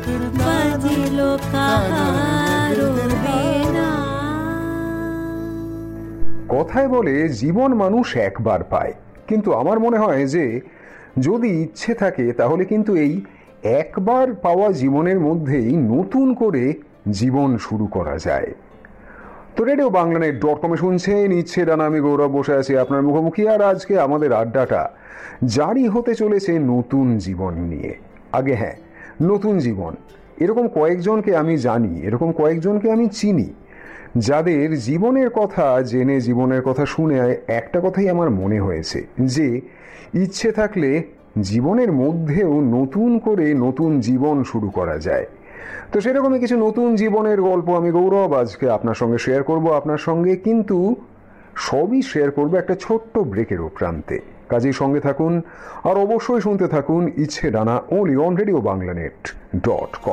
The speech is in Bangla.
বাজিল কাহারো বীণা। কথায় বলে জীবন মানুষ একবার পায়, কিন্তু আমার মনে হয় যে যদি ইচ্ছে থাকে তাহলে কিন্তু এই একবার পাওয়া জীবনের মধ্যেই নতুন করে জীবন শুরু করা যায়। তো রেডিও বাংলানেট.com শুনছেন ইচ্ছে ডানা, আমি গৌরব বসে আছি আপনার মুখোমুখি। আর আজকে আমাদের আড্ডাটা জারি হতে চলেছে নতুন জীবন নিয়ে। আগে হ্যাঁ, নতুন জীবন, এরকম কয়েকজনকে আমি জানি, এরকম কয়েকজনকে আমি চিনি যাদের জীবনের কথা জেনে, জীবনের কথা শুনে একটা কথাই আমার মনে হয়েছে যে ইচ্ছে থাকলে জীবনের মধ্যেও নতুন করে নতুন জীবন শুরু করা যায়। তো সেরকমই কিছু নতুন জীবনের গল্প আমি গৌরব আজকে আপনার সঙ্গে শেয়ার করব আপনার সঙ্গে, কিন্তু সবই শেয়ার করবো একটা ছোট্ট ব্রেকের প্রান্তে। কাজেই সঙ্গে থাকুন আর অবশ্যই শুনতে থাকুন ইচ্ছে ডানা, only on রেডিও বাংলানেট.com।